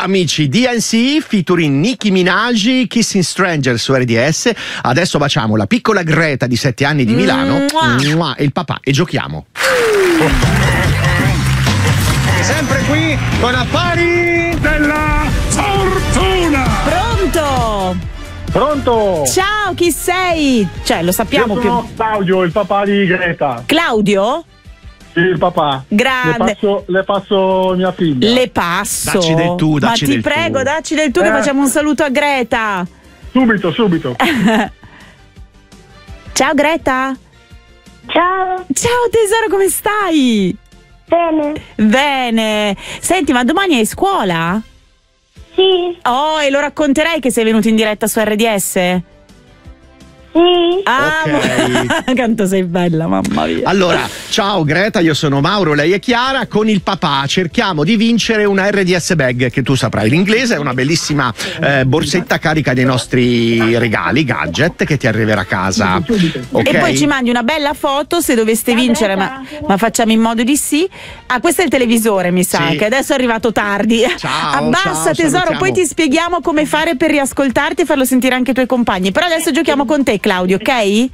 amici, DNC featuring Nicki Minaj, Kissing Stranger su RDS. Adesso baciamo la piccola Greta di 7 anni di Milano e il papà e giochiamo. Sempre qui con Affari della Fortuna. Pronto? Ciao, chi sei? Cioè, lo sappiamo Io più. sono Claudio, il papà di Greta. Claudio? Sì, il papà. Grande. Le passo mia figlia. Le passo. Dacci del tu, dacci Ma ti del prego, tu. dacci del tu che facciamo un saluto a Greta. Subito. Ciao Greta. Ciao. Ciao tesoro, come stai? Bene. Senti, ma domani hai scuola? Sì. Oh, e lo racconterai che sei venuto in diretta su RDS? Sì. Ah, Ok. quanto sei bella, mamma mia. Allora, ciao Greta, io sono Mauro, lei è Chiara. Con il papà cerchiamo di vincere una RDS bag, che tu saprai l'inglese, è una bellissima borsetta carica dei nostri regali, gadget, che ti arriverà a casa. Ok? E poi ci mandi una bella foto se doveste vincere, ma facciamo in modo di sì. Ah, questo è il televisore, mi sa, Sì. che adesso è arrivato tardi. Ciao, Abbassa, ciao, tesoro, salutiamo. poi ti spieghiamo come fare per riascoltarti e farlo sentire anche ai tuoi compagni. Però adesso giochiamo con te, Claudio, ok?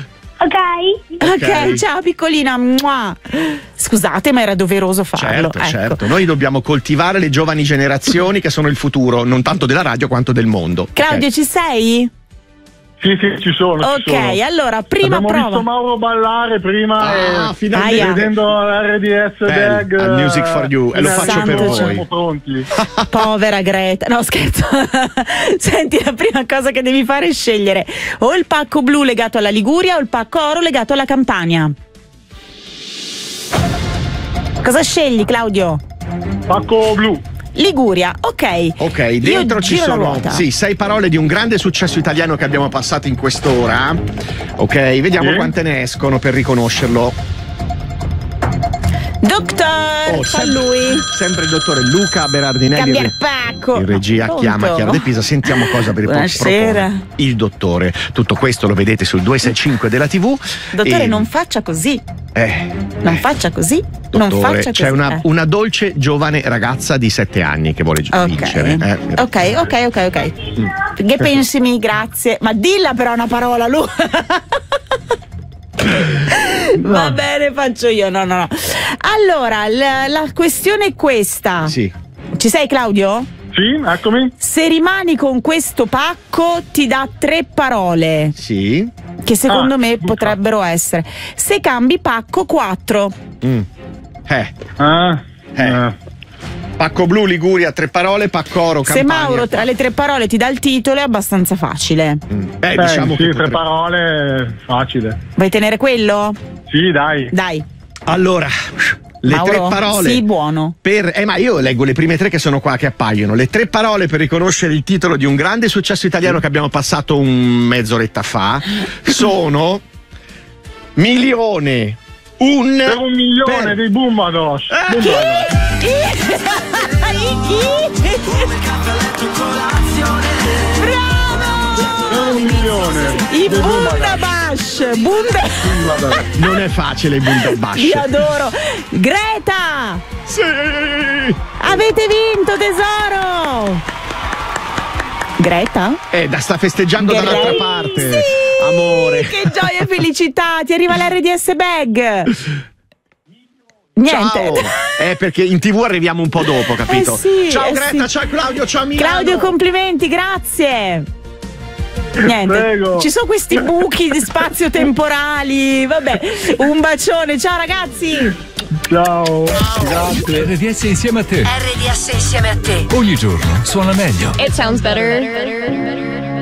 Ok, ciao piccolina. Mua. Scusate, ma era doveroso farlo. Certo, noi dobbiamo coltivare le giovani generazioni che sono il futuro, non tanto della radio quanto del mondo. Claudio, Ok. ci sei? Sì, ci sono. Ok, allora, prima Abbiamo prova. visto Mauro ballare prima finalmente. vedendo l'RDS bag. Music for You, e lo faccio per voi. Siamo pronti. Povera Greta, no scherzo. Senti, la prima cosa che devi fare è scegliere o il pacco blu legato alla Liguria o il pacco oro legato alla Campania. Cosa scegli, Claudio? Pacco blu. Liguria, ok. Ok, dentro Io ci giro la sono ruota. 6 parole di un grande successo italiano che abbiamo passato in quest'ora. Ok, vediamo Sì. quante ne escono per riconoscerlo. Doctor, fa lui. Sempre il dottore Luca Berardinelli. Cambia il pacco. In regia Pronto? chiama Chiara De Pisa. Sentiamo cosa per Buonasera. propone il dottore. Tutto questo lo vedete sul 265 della TV. Dottore, E- non faccia così. Non eh, faccia così. dottore, non faccia c'è così. una dolce giovane ragazza di 7 anni che vuole vincere. Ok. Che pensimi, grazie. Ma dilla però una parola, Lu. Va bene, faccio io. No. Allora, la questione è questa. Sì. Ci sei, Claudio? Sì, eccomi. Se rimani con questo pacco ti dà 3 parole Sì. che secondo me potrebbero essere. Se cambi pacco, 4. Pacco blu, Liguria, 3 parole, pacco oro, Se Campania. Mauro tra le 3 parole ti dà il titolo è abbastanza facile. Diciamo sì, che 3 parole, facile. Vuoi tenere quello? Sì, dai. Dai. Allora, le Mauro, 3 parole. Sii buono. Ma io leggo le prime 3 che sono qua che appaiono. Le 3 parole per riconoscere il titolo di un grande successo italiano che abbiamo passato mezz'oretta fa sono milione. Per 1 milione di Bumbados. Bravo! 1 milione. I Bundabash. Non è facile il Bundabash. Io adoro. Greta! Sì! Avete vinto, tesoro! Greta? Sta festeggiando dall'altra parte. Sì! Amore. Che gioia e felicità! Ti arriva l'RDS bag! Niente. Ciao. Perché in TV arriviamo un po' dopo, capito? Sì, ciao Greta, sì. ciao Claudio, ciao Milano. Claudio, complimenti, grazie. Niente, Prego. ci sono questi buchi di spazio-temporali. Vabbè, un bacione, ciao ragazzi. Ciao. Grazie. RDS insieme a te. RDS insieme a te. Ogni giorno suona meglio. It sounds better.